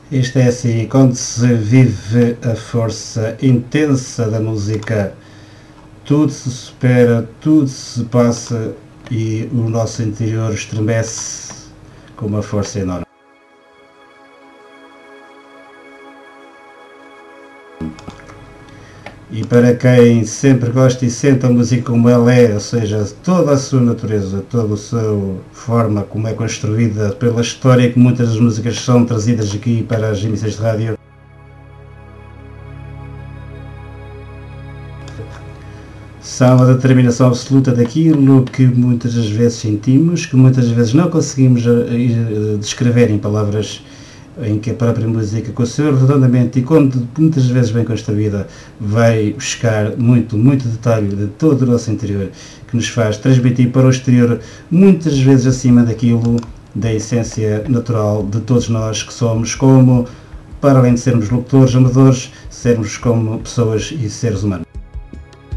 Isto é assim, quando se vive a força intensa da música, tudo se supera, tudo se passa e o nosso interior estremece com uma força enorme. E para quem sempre gosta e sente a música como ela é, ou seja, toda a sua natureza, toda a sua forma como é construída, pela história que muitas das músicas são trazidas aqui para as emissões de rádio, são a determinação absoluta daquilo que muitas das vezes sentimos, que muitas das vezes não conseguimos descrever em palavras, em que a própria música, com o seu redondamente e quando muitas vezes bem construída, vai buscar muito detalhe de todo o nosso interior, que nos faz transmitir para o exterior, muitas vezes acima daquilo, da essência natural de todos nós que somos, como, para além de sermos locutores, amadores, sermos como pessoas e seres humanos.